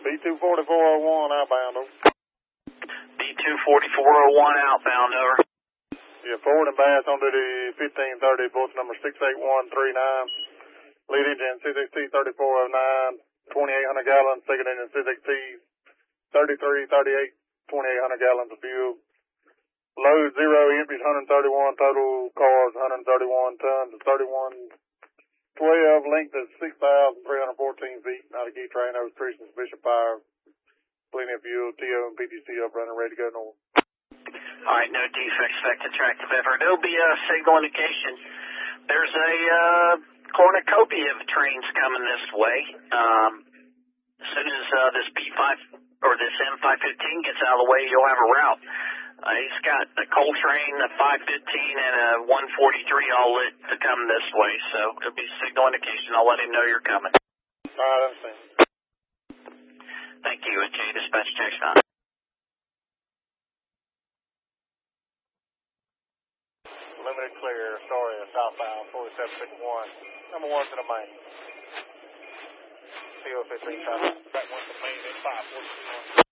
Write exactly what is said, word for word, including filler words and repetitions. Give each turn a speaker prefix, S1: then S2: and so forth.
S1: B two forty-four oh one outbound, over.
S2: B two forty-four oh one outbound, over.
S1: Yeah, forward and bass on duty fifteen thirty, both number six eight one three nine. Lead engine C six T thirty-four oh nine, twenty-eight hundred gallons. Second engine C six T thirty-three thirty-eight, twenty-eight hundred gallons of fuel. Load zero, empties one hundred thirty-one, total cars one hundred thirty-one tons of thirty-one twelve, length is six thousand three hundred fourteen feet. Not a key train, over three sufficient power. Plenty of fuel, T O and P T C up running, ready to go north.
S2: All right, no defects, effective tractive effort. There'll be a signal indication. There's a uh, cornucopia of trains coming this way. Um, as soon as uh, this P five or this M five fifteen gets out of the way, you'll have a route. Uh, he's got a coal train, a five fifteen, and a one forty-three all lit to come this way. So it'll be signal indication. I'll let him know you're coming.
S1: All right, I understand.
S2: Thank you, and J Dispatch checks on.
S1: Limited clear, Astoria, southbound, forty-seven fifty-one. Number one to the main. C O fifteen, track one to the main, at five forty-one.